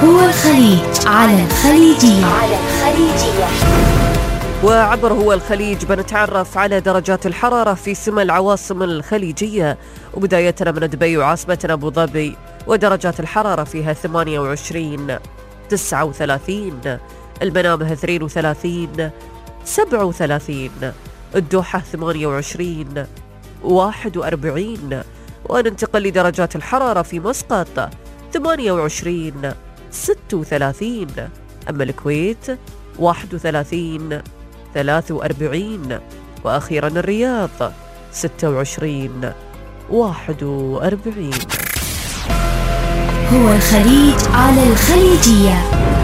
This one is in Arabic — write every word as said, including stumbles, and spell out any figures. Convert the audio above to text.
هو الخليج على الخليجية. على الخليجية. وعبر هو الخليج بنتعرف على درجات الحرارة في سمى العواصم الخليجية، وبدايتنا من دبي وعاصمتنا أبو ظبي، ودرجات الحرارة فيها ثمانية وعشرين، تسعة وثلاثين، المنامه اثنين وثلاثين، سبعة وثلاثين، الدوحة ثمانية وعشرين، واحد وأربعين. وننتقل لدرجات الحرارة في مسقط ثمانية وعشرين، ستة وثلاثين، أما الكويت واحد وثلاثين، ثلاثة وأربعين، وأخيرا الرياض ستة وعشرين، واحد وأربعين. هو الخليج على الخليجية.